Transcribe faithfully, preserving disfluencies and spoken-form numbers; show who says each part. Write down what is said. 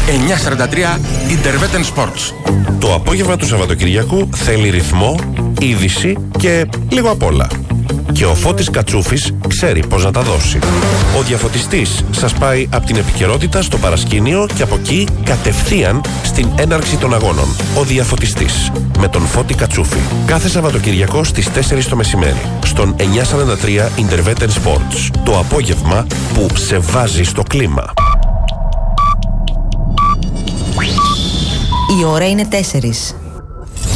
Speaker 1: εννιακόσια σαράντα τρία Interveten Sports.
Speaker 2: Το απόγευμα του Σαββατοκυριακού θέλει ρυθμό, είδηση και λίγο απ' όλα. Και ο Φώτης Κατσούφης ξέρει πώς να τα δώσει. Ο διαφωτιστής σας πάει από την επικαιρότητα στο παρασκήνιο και από εκεί κατευθείαν στην έναρξη των αγώνων. Ο διαφωτιστής με τον Φώτη Κατσούφη. Κάθε Σαββατοκυριακό στις τέσσερις το μεσημέρι. Στον εννιακόσια σαράντα τρία Interveten Sports. Το απόγευμα που σε βάζει στο κλίμα.
Speaker 3: Η ώρα είναι τέσσερις.